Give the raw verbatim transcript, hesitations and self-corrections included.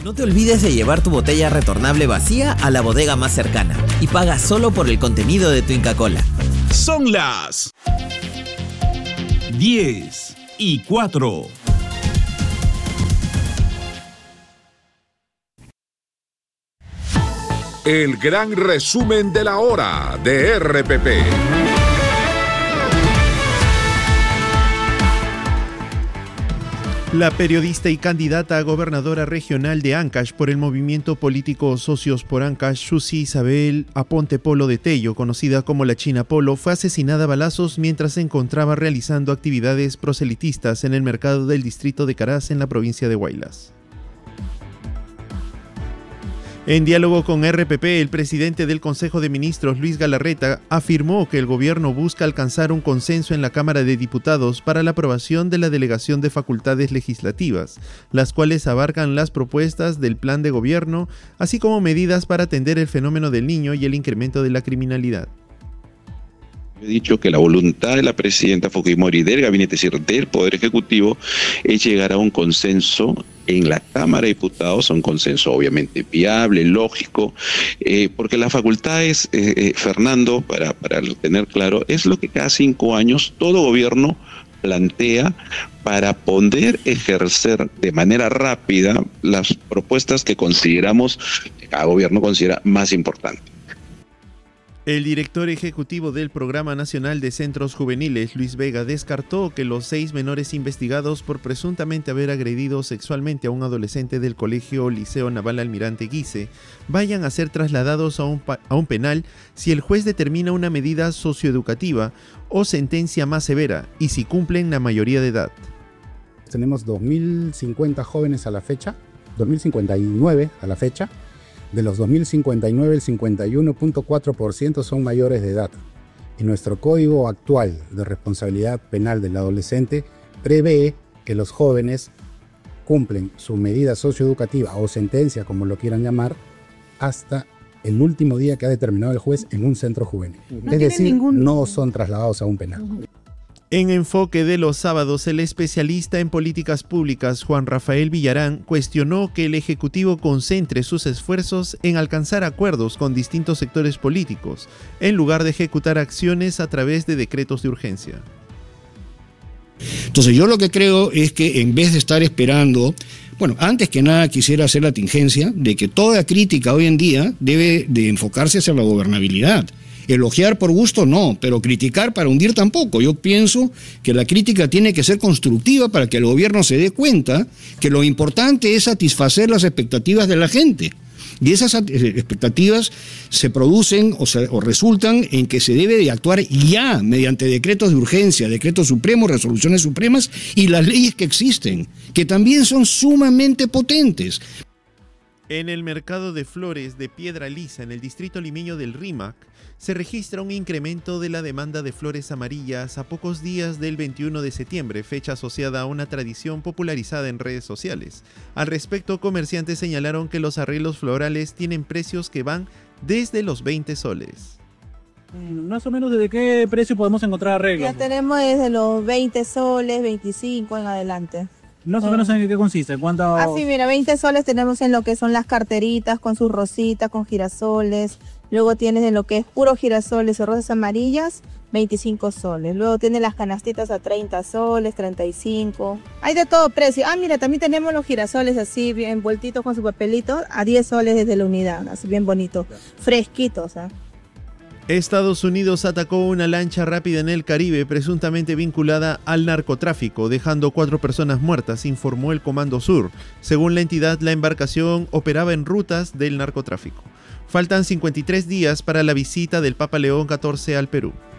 No te olvides de llevar tu botella retornable vacía a la bodega más cercana y paga solo por el contenido de tu Inca Kola. Son las diez y cuatro. El gran resumen de la hora de R P P. La periodista y candidata a gobernadora regional de Ancash por el movimiento político Socios por Ancash, Susi Isabel Aponte Polo de Tello, conocida como la China Polo, fue asesinada a balazos mientras se encontraba realizando actividades proselitistas en el mercado del distrito de Caraz en la provincia de Huaylas. En diálogo con R P P, el presidente del Consejo de Ministros, Luis Galarreta, afirmó que el gobierno busca alcanzar un consenso en la Cámara de Diputados para la aprobación de la delegación de facultades legislativas, las cuales abarcan las propuestas del plan de gobierno, así como medidas para atender el fenómeno del niño y el incremento de la criminalidad. He dicho que la voluntad de la presidenta Fujimori, del gabinete, es decir, del Poder Ejecutivo, es llegar a un consenso en la Cámara de Diputados, un consenso obviamente viable, lógico, eh, porque las facultades, eh, eh, Fernando, para, para tener claro, es lo que cada cinco años todo gobierno plantea para poder ejercer de manera rápida las propuestas que consideramos, que cada gobierno considera más importantes. El director ejecutivo del Programa Nacional de Centros Juveniles, Luis Vega, descartó que los seis menores investigados por presuntamente haber agredido sexualmente a un adolescente del Colegio Liceo Naval Almirante Guise vayan a ser trasladados a un, a un penal si el juez determina una medida socioeducativa o sentencia más severa y si cumplen la mayoría de edad. Tenemos dos mil cincuenta jóvenes a la fecha, dos mil cincuenta y nueve a la fecha. De los dos mil cincuenta y nueve, el cincuenta y uno punto cuatro por ciento son mayores de edad. Y nuestro Código actual de responsabilidad penal del adolescente prevé que los jóvenes cumplen su medida socioeducativa o sentencia, como lo quieran llamar, hasta el último día que ha determinado el juez en un centro juvenil. No es decir, ningún... no son trasladados a un penal. En Enfoque de los sábados, el especialista en políticas públicas Juan Rafael Villarán cuestionó que el Ejecutivo concentre sus esfuerzos en alcanzar acuerdos con distintos sectores políticos, en lugar de ejecutar acciones a través de decretos de urgencia. Entonces yo lo que creo es que en vez de estar esperando, bueno, antes que nada quisiera hacer la tingencia de que toda crítica hoy en día debe de enfocarse hacia la gobernabilidad. Elogiar por gusto no, pero criticar para hundir tampoco. Yo pienso que la crítica tiene que ser constructiva para que el gobierno se dé cuenta que lo importante es satisfacer las expectativas de la gente. Y esas expectativas se producen o, se, o resultan en que se debe de actuar ya mediante decretos de urgencia, decretos supremos, resoluciones supremas y las leyes que existen, que también son sumamente potentes. En el mercado de flores de Piedra Lisa, en el distrito limeño del Rímac, se registra un incremento de la demanda de flores amarillas a pocos días del veintiuno de septiembre, fecha asociada a una tradición popularizada en redes sociales. Al respecto, comerciantes señalaron que los arreglos florales tienen precios que van desde los veinte soles. Más o menos, ¿desde qué precio podemos encontrar arreglos? Ya tenemos desde los veinte soles, veinticinco en adelante. Más o menos, ¿en qué consiste? ¿Cuánto? Ah, sí, mira, veinte soles tenemos en lo que son las carteritas con sus rositas, con girasoles. Luego tienes en lo que es puro girasoles o rosas amarillas, veinticinco soles. Luego tienes las canastitas a treinta soles, treinta y cinco. Hay de todo precio. Ah, mira, también tenemos los girasoles así, bien envueltitos con su papelito, a diez soles desde la unidad, así bien bonito, fresquitos, ¿eh? Estados Unidos atacó una lancha rápida en el Caribe presuntamente vinculada al narcotráfico, dejando cuatro personas muertas, informó el Comando Sur. Según la entidad, la embarcación operaba en rutas del narcotráfico. Faltan cincuenta y tres días para la visita del Papa León catorce al Perú.